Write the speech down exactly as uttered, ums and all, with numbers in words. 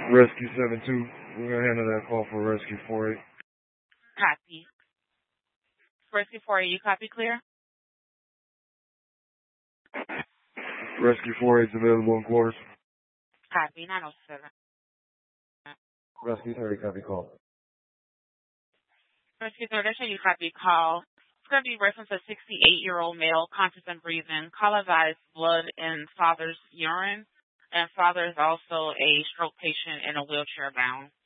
Rescue seven two. We're going to handle that call for Rescue four eight. Copy. Rescue four eight, you copy clear? Rescue four eight is available in quarters. Copy, nine oh seven. Rescue thirty, copy call. Rescue thirty, you copy call. It's going to be reference a sixty-eight-year-old male, conscious and breathing. Call advised blood in father's urine. And father is also a stroke patient and a wheelchair bound.